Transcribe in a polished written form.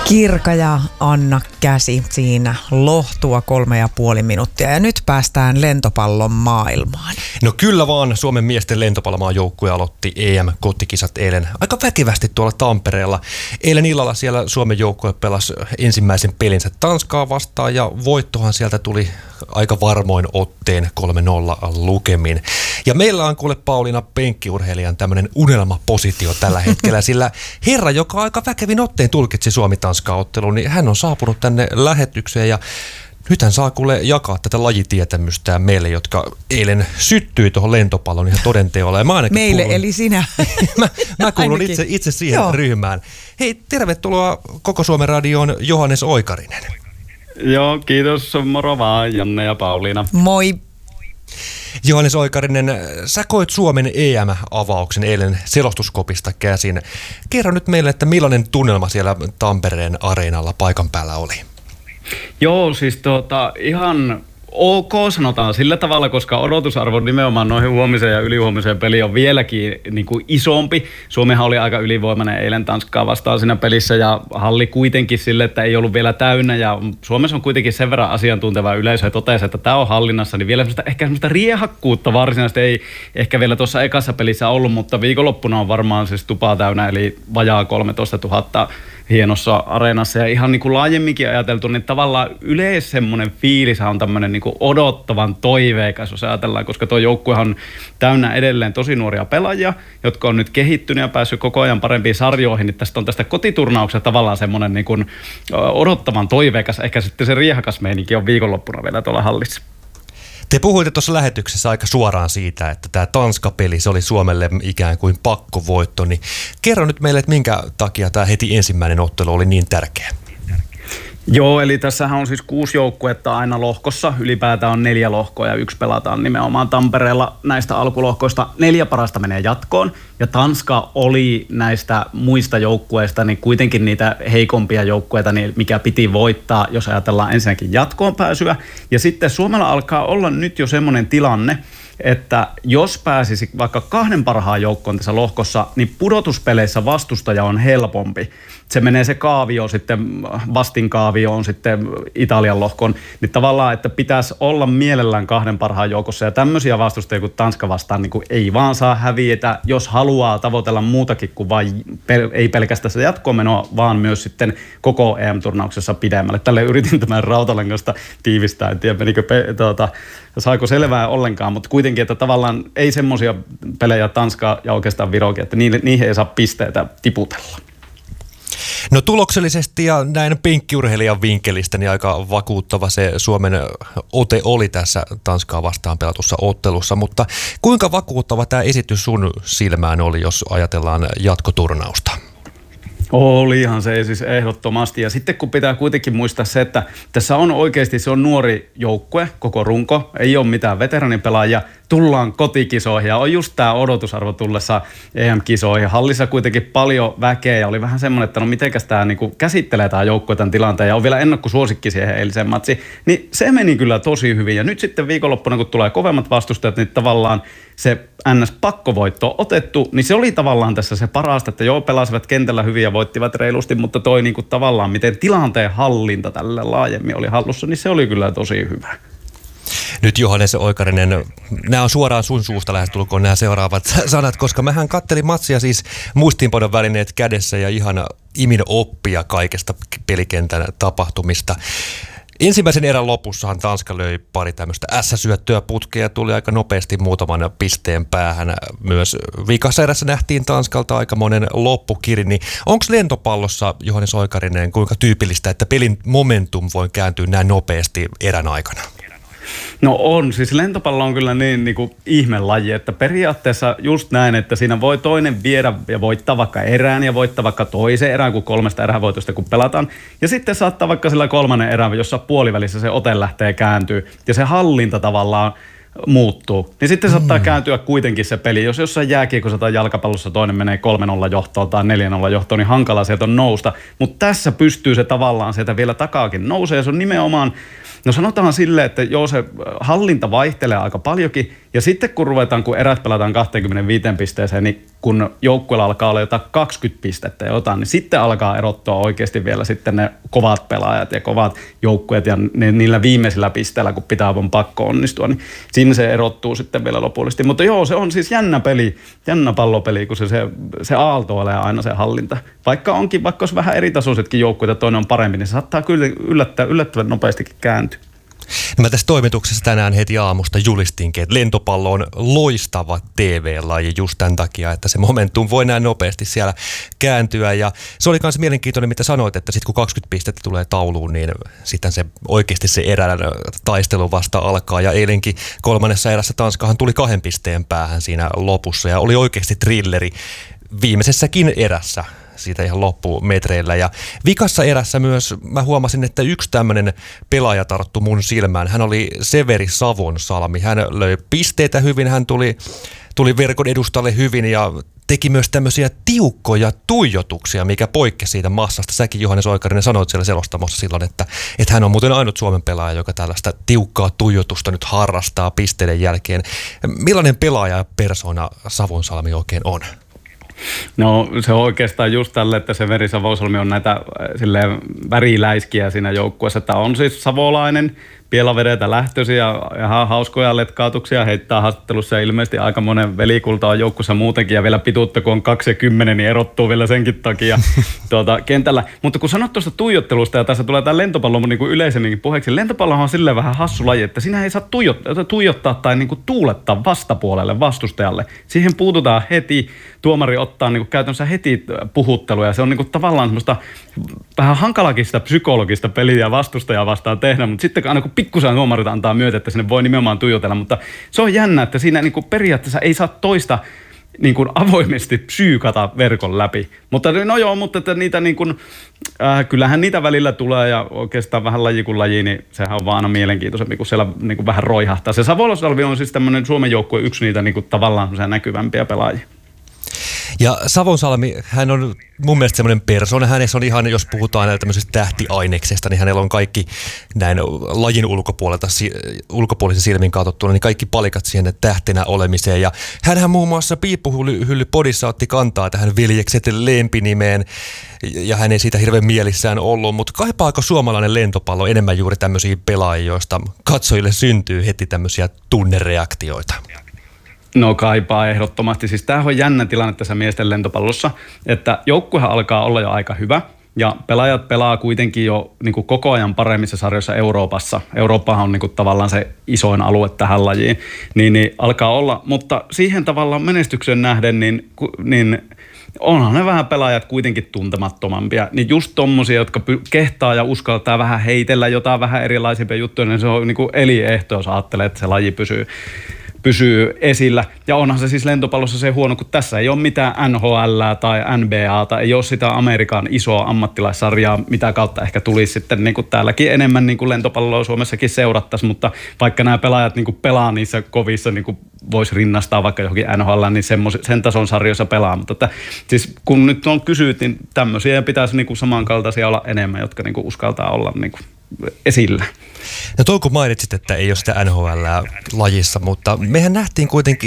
Kirka ja Anna Käsi siinä lohtua 3,5 minuuttia ja nyt päästään lentopallon maailmaan. No kyllä vaan, Suomen miesten lentopallomaajoukkuja aloitti EM-kotikisat eilen aika väkevästi tuolla Tampereella. Eilen illalla siellä Suomen joukkue pelasi ensimmäisen pelinsä Tanskaa vastaan ja voittohan sieltä tuli aika varmoin otteen 3-0 lukemin. Ja meillä on kuule Pauliina penkkiurheilijan tämmöinen unelmapositio tällä hetkellä, sillä herra, joka aika väkevin otteen tulkitsi Suomi-Tanska-ottelun, niin hän on saapunut tänne lähetykseen ja nyt hän saa kuule jakaa tätä lajitietämystään meille, jotka eilen syttyi tuohon lentopallon ihan todenteolla. Ja meille kuulun, eli sinä. mä kuulun itse siihen ryhmään. Hei, tervetuloa Koko Suomen radioon Johannes Oikarinen. Joo, kiitos. Moro vaan, Janne ja Pauliina. Moi. Johannes Oikarinen, sä koit Suomen EM-avauksen eilen selostuskopista käsin. Kerro nyt meille, että millainen tunnelma siellä Tampereen areenalla paikan päällä oli? Joo, siis ihan ok sanotaan sillä tavalla, koska odotusarvo nimenomaan noihin huomiseen ja ylihuomiseen peliin on vieläkin niin kuin isompi. Suomihan oli aika ylivoimainen eilen Tanskaa vastaan siinä pelissä ja halli kuitenkin sille, että ei ollut vielä täynnä ja Suomessa on kuitenkin sen verran asiantunteva yleisö ja totesi, että tämä on hallinnassa, niin vielä ehkä semmoista riehakkuutta varsinaisesti ei ehkä vielä tuossa ekassa pelissä ollut, mutta viikonloppuna on varmaan siis tupaa täynnä eli vajaa 13 000 hienossa areenassa ja ihan niin kuin laajemminkin ajateltu, niin tavallaan yleis semmoinen fiilis on tämmöinen niin kuin odottavan toiveikas, jos ajatellaan, koska tuo joukkuehan on täynnä edelleen tosi nuoria pelaajia, jotka on nyt kehittynyt ja päässyt koko ajan parempiin sarjoihin, niin tästä kotiturnauksesta tavallaan semmoinen niin kuin odottavan toiveikas, ehkä sitten se riehakas meininki on viikonloppuna vielä tuolla hallissa. Te puhuitte tuossa lähetyksessä aika suoraan siitä, että tämä Tanska-peli, se oli Suomelle ikään kuin pakkovoitto, niin kerro nyt meille, että minkä takia tämä heti ensimmäinen ottelu oli niin tärkeä? Joo, eli tässähän on siis 6 joukkuetta aina lohkossa. Ylipäätään on 4 lohkoa ja 1 pelataan nimenomaan Tampereella näistä alkulohkoista. 4 parasta menee jatkoon ja Tanska oli näistä muista joukkueista niin kuitenkin niitä heikompia joukkueita, niin mikä piti voittaa, jos ajatellaan ensinnäkin jatkoon pääsyä. Ja sitten Suomella alkaa olla nyt jo semmoinen tilanne, että jos pääsisi vaikka 2 parhaan joukkoon tässä lohkossa, niin pudotuspeleissä vastustaja on helpompi. Se menee se kaavio sitten, vastinkaavio on sitten Italian lohkoon, niin tavallaan, että pitäisi olla mielellään 2 parhaan joukossa ja tämmöisiä vastustajia kuin Tanska vastaan niin kuin ei vaan saa hävietä, jos haluaa tavoitella muutakin kuin vain ei pelkästään sitä jatkomenoa, vaan myös sitten koko EM-turnauksessa pidemmälle. Tälle yritin tämän rautalangasta tiivistää, en tiedä menikö saiko selvää ollenkaan, mutta kuitenkin, että tavallaan ei semmoisia pelejä Tanskaa ja oikeastaan Virokin, että niihin ei saa pisteitä tiputella. No tuloksellisesti ja näin penkkiurheilijan vinkkelistä niin aika vakuuttava se Suomen ote oli tässä Tanskaa vastaan pelatussa ottelussa, mutta kuinka vakuuttava tämä esitys sun silmään oli, jos ajatellaan jatkoturnausta? Olihan se siis ehdottomasti. Ja sitten kun pitää kuitenkin muistaa se, että tässä on oikeasti se on nuori joukkue, koko runko, ei ole mitään veteranipelaajia, tullaan kotikisoihin ja on just tämä odotusarvo tullessa EM-kisoihin. Hallissa kuitenkin paljon väkeä ja oli vähän semmoinen, että no mitenkäs tämä niinku käsittelee tämä joukkue tämän tilanteen ja on vielä ennakkosuosikki siihen eiliseen matsiin. Niin se meni kyllä tosi hyvin ja nyt sitten viikonloppuna kun tulee kovemmat vastustajat, niin tavallaan se NS-pakkovoitto otettu, niin se oli tavallaan tässä se parasta, että joo pelasivat kentällä hyvin ja voittivat reilusti, mutta toi niinku tavallaan miten tilanteen hallinta tälle laajemmin oli hallussa, niin se oli kyllä tosi hyvä. Nyt Johannes Oikarinen, nämä on suoraan sun suusta lähestulkoon nämä seuraavat sanat, koska mähän kattelin matsia siis muistiinpanon välineet kädessä ja ihan imin oppia kaikesta pelikentän tapahtumista. Ensimmäisen erän lopussahan Tanska löi pari tämmöistä ässäsyöttöä putkea ja tuli aika nopeasti muutaman pisteen päähän. Myös viikassa erässä nähtiin Tanskalta aikamoinen loppukiri. Niin onko lentopallossa, Johannes Oikarinen, kuinka tyypillistä, että pelin momentum voi kääntyä näin nopeasti erän aikana? No on, siis lentopallo on kyllä niin kuin ihmelaji, että periaatteessa just näin, että siinä voi toinen viedä ja voittaa vaikka erään ja voittaa vaikka toisen erään, kun 3 erävoitosta kun pelataan. Ja sitten saattaa vaikka sillä 3. erään, jossa puolivälissä se ote lähtee kääntyy ja se hallinta tavallaan muuttuu. Niin sitten saattaa kääntyä kuitenkin se peli. Jos jossain jääkiekossa tai jalkapallossa toinen menee 3-0 johtoon tai 4-0 johtoon, niin hankala sieltä on nousta. Mutta tässä pystyy se tavallaan sieltä vielä takaakin nousee. Se on nimenomaan, no sanotaan silleen, että joo se hallinta vaihtelee aika paljonkin Ja sitten kun erät pelataan 25 pisteeseen, niin kun joukkueella alkaa olla jotain 20 pistettä jotain, niin sitten alkaa erottua oikeasti vielä sitten ne kovat pelaajat ja kovat joukkueet ja niillä viimeisillä pisteillä, kun pitää on pakko onnistua, niin siinä se erottuu sitten vielä lopullisesti. Mutta joo, se on siis jännä peli, jännä pallopeli, kun se aaltoilee aina se hallinta. Vaikka olisi vähän eri tasoisetkin joukkueet ja toinen on parempi, niin se saattaa kyllä yllättävän nopeastikin kääntyä. Mä tässä toimituksessa tänään heti aamusta julistinkin, että lentopallo on loistava TV-laji just tämän takia, että se momentum voi näin nopeasti siellä kääntyä. Ja se oli myös mielenkiintoinen, mitä sanoit, että sitten kun 20 pistettä tulee tauluun, niin sitten se oikeasti se erän taistelu vasta alkaa. Ja eilenkin 3. erässä Tanskahan tuli 2 pisteen päähän siinä lopussa ja oli oikeasti thrilleri viimeisessäkin erässä siitä ihan loppumetreillä. Ja vikassa erässä myös mä huomasin, että yksi tämmöinen pelaaja tarttui mun silmään. Hän oli Severi Savonsalmi. Hän löi pisteitä hyvin, hän tuli verkon edustalle hyvin ja teki myös tämmöisiä tiukkoja tuijotuksia, mikä poikkesi siitä massasta. Säkin, Johannes Oikarinen, sanoit siellä selostamossa silloin, että hän on muuten ainut Suomen pelaaja, joka tällaista tiukkaa tuijotusta nyt harrastaa pisteiden jälkeen. Millainen pelaaja ja persoona Savonsalmi oikein on? No se on oikeastaan just tälle, että se Veri Savonsalmi on näitä silleen väriläiskiä siinä joukkueessa. Tämä on siis savolainen, Pielavedeltä lähtöisin ja ihan hauskoja letkautuksia heittää haastattelussa ja ilmeisesti aika monen velikulta on joukkueessa muutenkin ja vielä pituutta kun on 2,10, niin erottuu vielä senkin takia kentällä. Mutta kun sanot tuosta tuijottelusta ja tässä tulee tämä lentopallo niin kuin yleisemminkin puheeksi, lentopallo on silleen vähän hassu laji, että siinä ei saa tuijottaa tai niin kuin tuulettaa vastapuolelle vastustajalle. Siihen puututaan heti, tuomari ottaa niin kuin käytännössä heti puhuttelua ja se on niin kuin tavallaan semmoista vähän hankalakin sitä psykologista peliä vastustajaa vastaan tehdä, mutta sitten aina kun pikkusen tuomarit antaa myötä, että sinne voi nimenomaan tuijotella, mutta se on jännä, että siinä niin kuin periaatteessa ei saa toista niin kuin avoimesti psyykata verkon läpi. Mutta no joo, mutta että niitä niin kuin, kyllähän niitä välillä tulee ja oikeastaan vähän laji kuin laji, niin sehän on vaan aina mielenkiintoisempi, kun siellä niin kuin vähän roihahtaa. Se Savonsalmi on siis tämmöinen Suomen joukkue yksi niitä niin kuin tavallaan näkyvämpiä pelaajia. Ja Savonsalmi, hän on mun mielestä semmoinen persoona. Hänessä on ihan, jos puhutaan tämmöisestä tähtiaineksesta, niin hänellä on kaikki näin lajin ulkopuolisen silmin katsottuna, niin kaikki palikat siihen tähtenä olemiseen. Ja hänhän muun muassa Piippuhylly podissa otti kantaa tähän veljekset lempinimeen, ja hän ei siitä hirveän mielissään ollut, mutta kaipaako suomalainen lentopallo enemmän juuri tämmöisiä pelaajia, joista katsojille syntyy heti tämmöisiä tunnereaktioita? No kaipaa ehdottomasti. Siis tämähän on jännä tilanne tässä miesten lentopallossa, että joukkuehan alkaa olla jo aika hyvä ja pelaajat pelaa kuitenkin jo niin kuin koko ajan paremmissa sarjoissa Euroopassa. Eurooppahan on niin kuin tavallaan se isoin alue tähän lajiin, niin alkaa olla, mutta siihen tavallaan menestyksen nähden, niin onhan ne vähän pelaajat kuitenkin tuntemattomampia. Niin just tommosia, jotka kehtaa ja uskaltaa vähän heitellä jotain vähän erilaisempia juttuja, niin se on niin kuin elinehto, jos ajattelee, että se laji pysyy esillä. Ja onhan se siis lentopallossa se huono, kun tässä ei ole mitään NHL tai NBA tai ei ole sitä Amerikan isoa ammattilaissarjaa, mitä kautta ehkä tulisi sitten niin kuin täälläkin enemmän niin kuin lentopalloa Suomessakin seurattaisiin, mutta vaikka nämä pelaajat niin kuin pelaa niissä kovissa, niin kuin voisi rinnastaa vaikka johonkin NHL, niin sen tason sarjoissa pelaa. Mutta että, siis kun nyt on kysyt, niin tämmöisiä pitäisi niin kuin samankaltaisia olla enemmän, jotka niin kuin uskaltaa olla niin kuin esillä. No kun mainitsit, että ei ole sitä NHL-lajissa, mutta mehän nähtiin kuitenkin